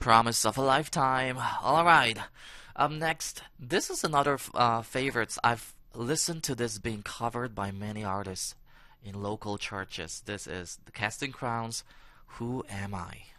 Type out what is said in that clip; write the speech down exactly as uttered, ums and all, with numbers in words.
Promise of a lifetime. All right. Up next, this is another uh, favorites. I've listened to this being covered by many artists in local churches. This is the Casting Crowns. Who Am I?